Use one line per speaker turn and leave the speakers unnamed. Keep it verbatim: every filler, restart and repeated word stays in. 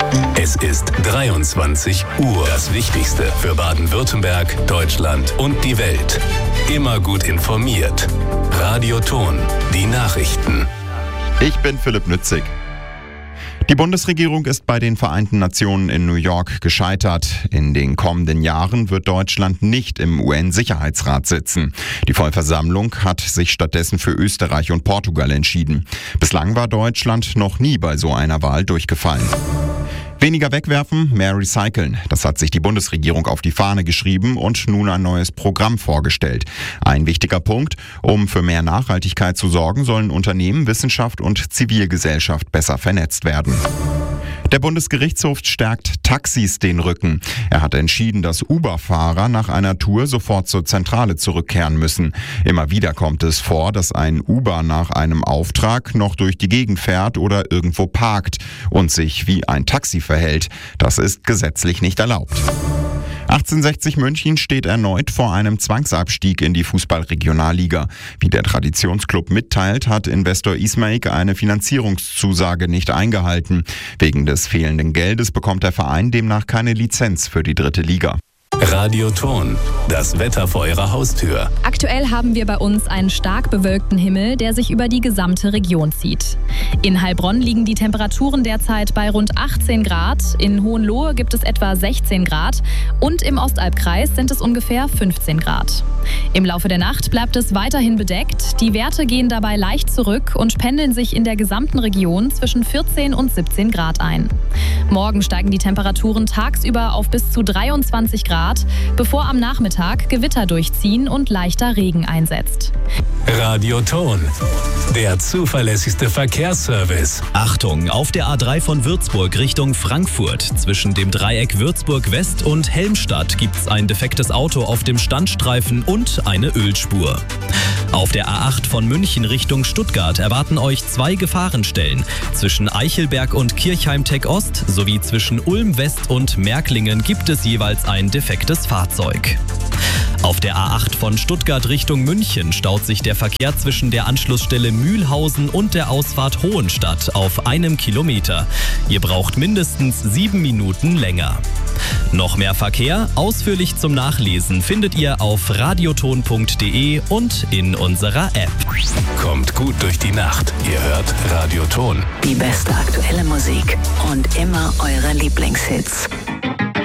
Es ist dreiundzwanzig Uhr. Das Wichtigste für Baden-Württemberg, Deutschland und die Welt. Immer gut informiert. Radio Ton, die Nachrichten.
Ich bin Philipp Nützig. Die Bundesregierung ist bei den Vereinten Nationen in New York gescheitert. In den kommenden Jahren wird Deutschland nicht im U N-Sicherheitsrat sitzen. Die Vollversammlung hat sich stattdessen für Österreich und Portugal entschieden. Bislang war Deutschland noch nie bei so einer Wahl durchgefallen. Weniger wegwerfen, mehr recyceln. Das hat sich die Bundesregierung auf die Fahne geschrieben und nun ein neues Programm vorgestellt. Ein wichtiger Punkt: Um für mehr Nachhaltigkeit zu sorgen, sollen Unternehmen, Wissenschaft und Zivilgesellschaft besser vernetzt werden. Der Bundesgerichtshof stärkt Taxis den Rücken. Er hat entschieden, dass Uber-Fahrer nach einer Tour sofort zur Zentrale zurückkehren müssen. Immer wieder kommt es vor, dass ein Uber nach einem Auftrag noch durch die Gegend fährt oder irgendwo parkt und sich wie ein Taxi verhält. Das ist gesetzlich nicht erlaubt. achtzehnhundertsechzig München steht erneut vor einem Zwangsabstieg in die Fußball-Regionalliga. Wie der Traditionsclub mitteilt, hat Investor Ismaik eine Finanzierungszusage nicht eingehalten. Wegen des fehlenden Geldes bekommt der Verein demnach keine Lizenz für die dritte Liga.
Radio Ton, das Wetter vor Ihrer Haustür.
Aktuell haben wir bei uns einen stark bewölkten Himmel, der sich über die gesamte Region zieht. In Heilbronn liegen die Temperaturen derzeit bei rund achtzehn Grad, in Hohenlohe gibt es etwa sechzehn Grad und im Ostalbkreis sind es ungefähr fünfzehn Grad. Im Laufe der Nacht bleibt es weiterhin bedeckt, die Werte gehen dabei leicht zurück und pendeln sich in der gesamten Region zwischen vierzehn und siebzehn Grad ein. Morgen steigen die Temperaturen tagsüber auf bis zu dreiundzwanzig Grad, bevor am Nachmittag Gewitter durchziehen und leichter Regen einsetzt.
Radio Ton, der zuverlässigste Verkehrsservice.
Achtung, auf der A drei von Würzburg Richtung Frankfurt. Zwischen dem Dreieck Würzburg West und Helmstadt gibt's ein defektes Auto auf dem Standstreifen und eine Ölspur. Auf der A acht von München Richtung Stuttgart erwarten euch zwei Gefahrenstellen. Zwischen Eichelberg und Kirchheim-Tech Ost sowie zwischen Ulm West und Märklingen gibt es jeweils ein defektes Fahrzeug. Auf der A acht von Stuttgart Richtung München staut sich der Verkehr zwischen der Anschlussstelle Mühlhausen und der Ausfahrt Hohenstadt auf einem Kilometer. Ihr braucht mindestens sieben Minuten länger. Noch mehr Verkehr, ausführlich zum Nachlesen, findet ihr auf radioton punkt de und in unserer App.
Kommt gut durch die Nacht. Ihr hört Radio Ton.
Die beste aktuelle Musik und immer eure Lieblingshits.